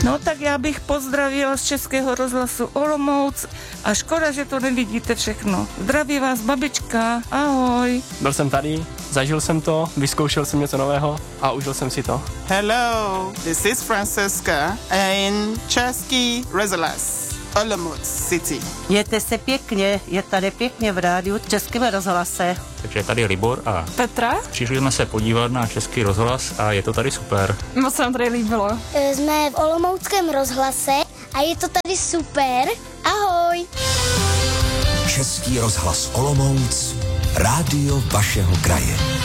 No tak já bych pozdravila z Českého rozhlasu Olomouc a škoda, že to nevidíte všechno. Zdraví vás babička, ahoj. Byl jsem tady, zažil jsem to, vyzkoušel jsem něco nového a užil jsem si to. Hello, this is Francesca in Český rozhlas Olomouc City. Mějte se pěkně, je tady pěkně v rádiu Českém rozhlase. Takže je tady Libor a Petra. Přišli jsme se podívat na Český rozhlas a je to tady super. Moc se nám tady líbilo. Jsme v Olomouckém rozhlase a je to tady super. Ahoj. Český rozhlas Olomouc, rádio vašeho kraje.